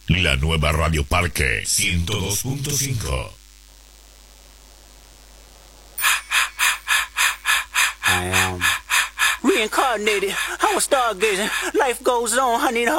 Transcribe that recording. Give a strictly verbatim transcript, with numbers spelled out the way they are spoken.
La nueva Radio Parque ciento dos punto cinco. I am reincarnated. I was stargazing. Life goes on. I need a